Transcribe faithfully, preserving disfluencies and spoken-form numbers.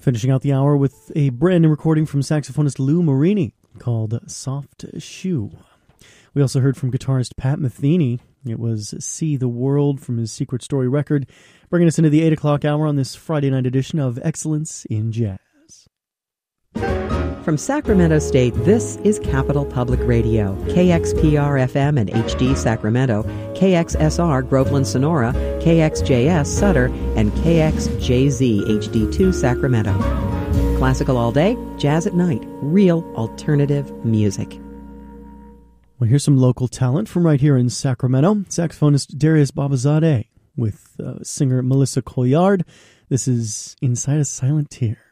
Finishing out the hour with a brand new recording from saxophonist Lou Marini called Soft Shoe. We also heard from guitarist Pat Metheny. It was See the World from his Secret Story record, bringing us into the eight o'clock hour on this Friday night edition of Excellence in Jazz. From Sacramento State, this is Capital Public Radio, K X P R F M and H D Sacramento, K X S R Groveland Sonora, K X J S Sutter, and K X J Z H D two Sacramento. Classical all day, jazz at night, real alternative music. Well, here's some local talent from right here in Sacramento. Saxophonist Darius Babazadeh with uh, singer Melissa Colliard. This is Inside a Silent Tear.